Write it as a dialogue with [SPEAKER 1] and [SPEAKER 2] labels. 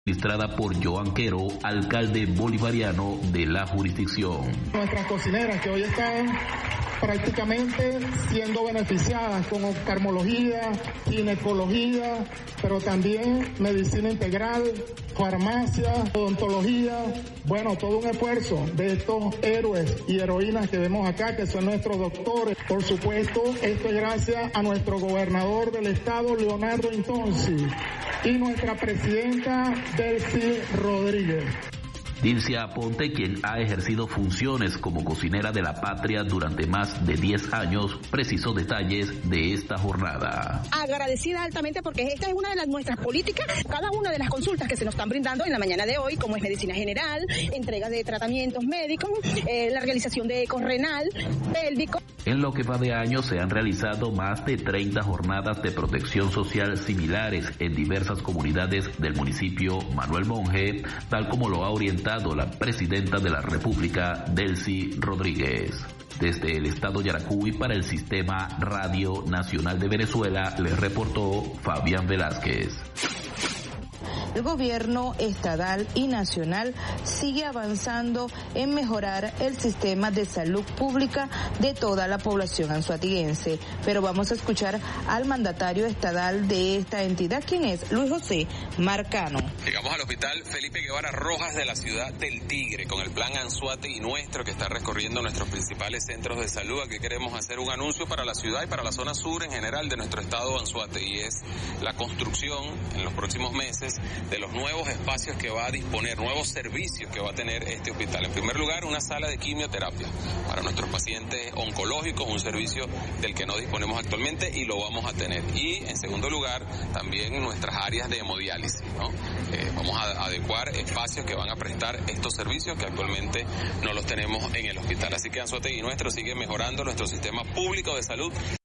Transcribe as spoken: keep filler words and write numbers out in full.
[SPEAKER 1] administrada por Joan Quero, alcalde bolivariano de la jurisdicción.
[SPEAKER 2] Nuestras cocineras que hoy están prácticamente siendo beneficiadas con oftalmología, ginecología, pero también medicina integral, farmacia, odontología, bueno, todo un esfuerzo de estos héroes y heroínas que vemos acá, que son nuestros doctores. Por supuesto, esto es gracias a nuestro gobernador del estado, Leonardo Intonci, y nuestra presidenta, Delcy Rodríguez.
[SPEAKER 1] Dilcia Aponte, quien ha ejercido funciones como cocinera de la patria durante más de diez años, precisó detalles de esta jornada.
[SPEAKER 3] Agradecida altamente porque esta es una de las nuestras políticas, cada una de las consultas que se nos están brindando en la mañana de hoy, como es medicina general, entrega de tratamientos médicos, eh, la realización de eco renal, pélvico.
[SPEAKER 1] En lo que va de año se han realizado más de treinta jornadas de protección social similares en diversas comunidades del municipio Manuel Monge, tal como lo ha orientado la presidenta de la República, Delcy Rodríguez. Desde el estado Yaracuy para el Sistema Radio Nacional de Venezuela, le reportó Fabián Velázquez.
[SPEAKER 4] El gobierno estatal y nacional sigue avanzando en mejorar el sistema de salud pública de toda la población anzoatiguense. Pero vamos a escuchar al mandatario estatal de esta entidad, quien es Luis José Marcano.
[SPEAKER 5] Llegamos al hospital Felipe Guevara Rojas de la ciudad del Tigre, con el plan Anzoátegui nuestro que está recorriendo nuestros principales centros de salud. Aquí queremos hacer un anuncio para la ciudad y para la zona sur en general de nuestro estado Anzoátegui, y es la construcción en los próximos meses de los nuevos espacios que va a disponer, nuevos servicios que va a tener este hospital. En primer lugar, una sala de quimioterapia para nuestros pacientes oncológicos, un servicio del que no disponemos actualmente y lo vamos a tener. Y en segundo lugar, también nuestras áreas de hemodiálisis, ¿no? Eh, vamos a adecuar espacios que van a prestar estos servicios que actualmente no los tenemos en el hospital. Así que Anzoátegui nuestro sigue mejorando nuestro sistema público de salud.